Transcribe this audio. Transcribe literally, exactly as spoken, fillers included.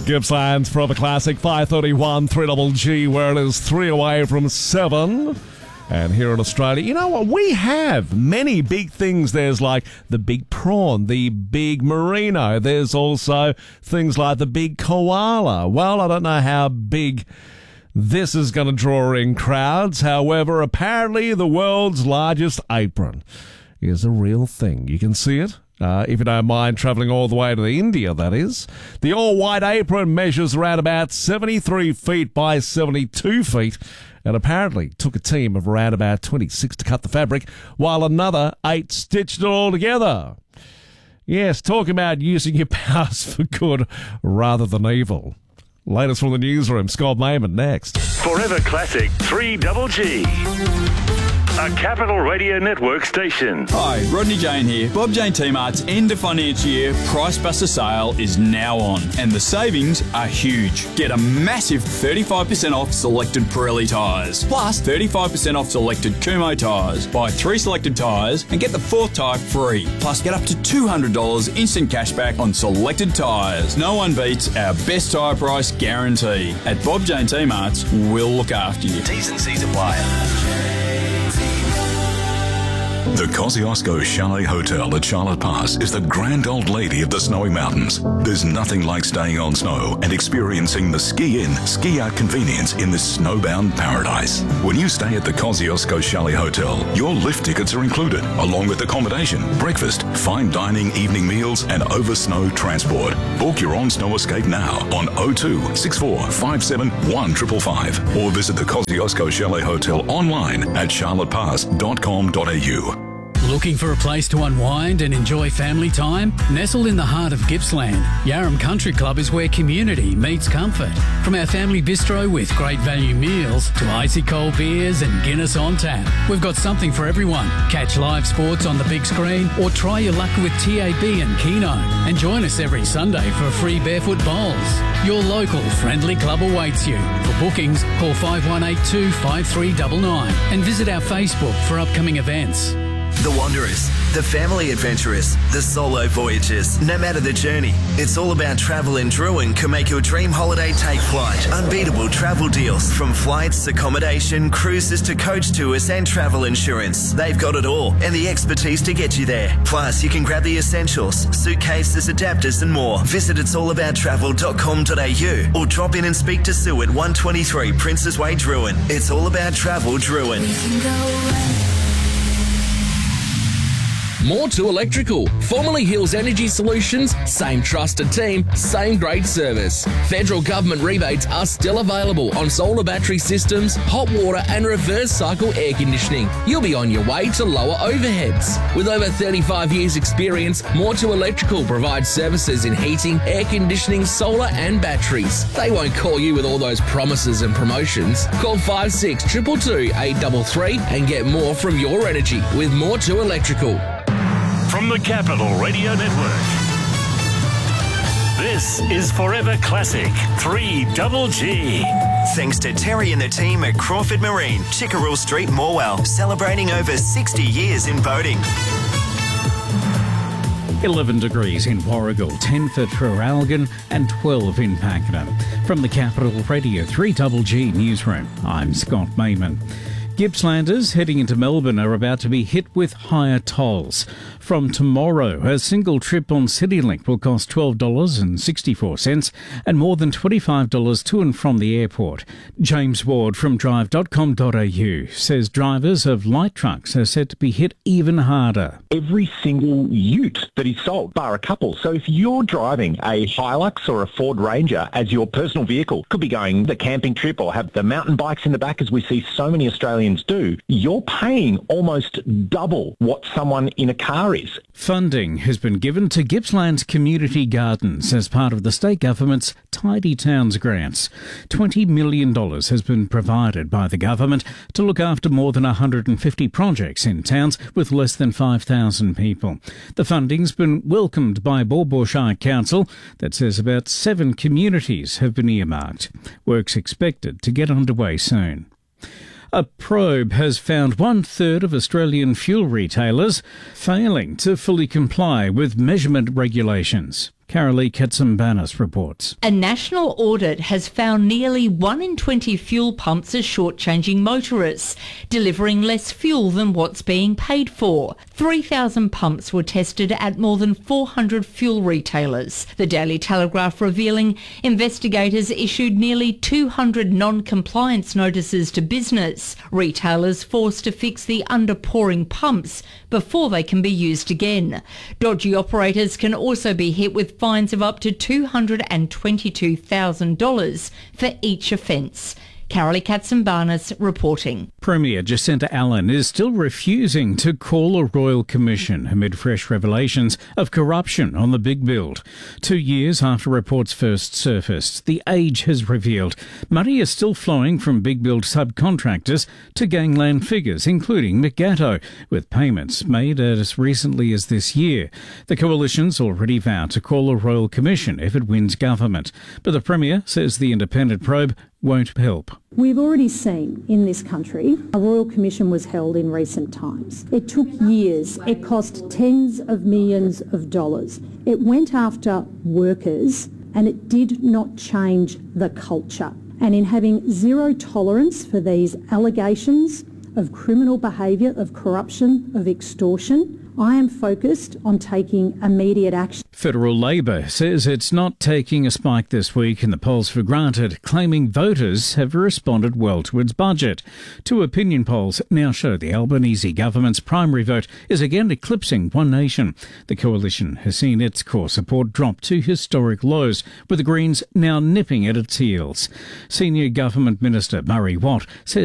Gippsland's Forever Classic, five thirty-one, three Double G, where it is three away from seven. And here in Australia, you know what? We have many big things. There's like the big prawn, the big merino. There's also things like the big koala. Well, I don't know how big this is going to draw in crowds. However, apparently the world's largest apron is a real thing. You can see it. Uh, if you don't mind travelling all the way to India, that is. The all-white apron measures around about seventy-three feet by seventy-two feet and apparently took a team of around about twenty-six to cut the fabric, while another eight stitched it all together. Yes, talking about using your powers for good rather than evil. Latest from the newsroom, Scott Mayman next. Forever Classic three Double G. A Capital Radio Network station. Hi, Rodney Jane here. Bob Jane T-Mart's end of financial year Price Buster sale is now on, and the savings are huge. Get a massive thirty-five percent off selected Pirelli tyres, plus thirty-five percent off selected Kumho tyres. Buy three selected tyres and get the fourth tyre free. Plus, get up to two hundred dollars instant cashback on selected tyres. No one beats our best tyre price guarantee. At Bob Jane T-Mart's, we'll look after you. T's and C's apply. The Kosciuszko Chalet Hotel at Charlotte Pass is the grand old lady of the snowy mountains. There's nothing like staying on snow and experiencing the ski-in, ski-out convenience in this snowbound paradise. When you stay at the Kosciuszko Chalet Hotel, your lift tickets are included, along with accommodation, breakfast, fine dining, evening meals, and over-snow transport. Book your own snow escape now on oh two, six four five seven, one five five five or visit the Kosciuszko Chalet Hotel online at charlotte pass dot com dot a u. Looking for a place to unwind and enjoy family time? Nestled in the heart of Gippsland, Yarram Country Club is where community meets comfort. From our family bistro with great value meals to icy cold beers and Guinness on tap, we've got something for everyone. Catch live sports on the big screen or try your luck with T A B and Keno. And join us every Sunday for free barefoot bowls. Your local friendly club awaits you. For bookings, call five one eight two, five three nine nine and visit our Facebook for upcoming events. The Wanderers, the family adventurers, the solo voyagers. No matter the journey, it's all about travel, and Druin can make your dream holiday take flight. Unbeatable travel deals, from flights, accommodation, cruises to coach tours and travel insurance. They've got it all and the expertise to get you there. Plus, you can grab the essentials, suitcases, adapters and more. Visit its all about travel dot com dot a u or drop in and speak to Sue at one twenty-three Princes Way, Druin. It's all about travel, Druin. More to Electrical. Formerly Hills Energy Solutions, same trusted team, same great service. Federal government rebates are still available on solar battery systems, hot water and reverse cycle air conditioning. You'll be on your way to lower overheads. With over thirty-five years experience, More to Electrical provides services in heating, air conditioning, solar and batteries. They won't call you with all those promises and promotions. Call five six two two two, eight three three and get more from your energy with More to Electrical. From the Capital Radio Network, this is Forever Classic three Double G. Thanks to Terry and the team at Crawford Marine, Chickerell Street, Morwell, celebrating over sixty years in boating. eleven degrees in Warragul, ten for Traralgon and twelve in Pakenham. From the Capital Radio three Double G newsroom, I'm Scott Mayman. Gippslanders heading into Melbourne are about to be hit with higher tolls. From tomorrow, a single trip on CityLink will cost twelve dollars and sixty-four cents and more than twenty-five dollars to and from the airport. James Ward from drive dot com dot a u says drivers of light trucks are set to be hit even harder. Every single ute that is sold, bar a couple. So if you're driving a Hilux or a Ford Ranger as your personal vehicle, could be going the camping trip or have the mountain bikes in the back as we see so many Australians do, you're paying almost double what someone in a car is. Funding has been given to Gippsland's community gardens as part of the state government's Tidy Towns grants. twenty million dollars has been provided by the government to look after more than one hundred fifty projects in towns with less than five thousand people. The funding's been welcomed by Baw Baw Shire Council that says about seven communities have been earmarked. Work's expected to get underway soon. A probe has found one-third of Australian fuel retailers failing to fully comply with measurement regulations. Carolee Katsimbanis reports. A national audit has found nearly one in twenty fuel pumps are shortchanging motorists, delivering less fuel than what's being paid for. three thousand pumps were tested at more than four hundred fuel retailers. The Daily Telegraph revealing investigators issued nearly two hundred non-compliance notices to business, retailers forced to fix the underpouring pumps before they can be used again. Dodgy operators can also be hit with fines of up to two hundred twenty-two thousand dollars for each offence. Carolee Katsimbanis reporting. Premier Jacinta Allen is still refusing to call a royal commission amid fresh revelations of corruption on the big build. Two years after reports first surfaced, The Age has revealed money is still flowing from big build subcontractors to gangland figures, including McGatto, with payments made as recently as this year. The coalition's already vowed to call a royal commission if it wins government, but the Premier says the independent probe won't help. We've already seen in this country a royal commission was held in recent times. It took years. It cost tens of millions of dollars. It went after workers and it did not change the culture. And in having zero tolerance for these allegations of criminal behaviour, of corruption, of extortion, I am focused on taking immediate action. Federal Labor says it's not taking a spike this week in the polls for granted, claiming voters have responded well to its budget. Two opinion polls now show the Albanese government's primary vote is again eclipsing One Nation. The coalition has seen its core support drop to historic lows, with the Greens now nipping at its heels. Senior Government Minister Murray Watt says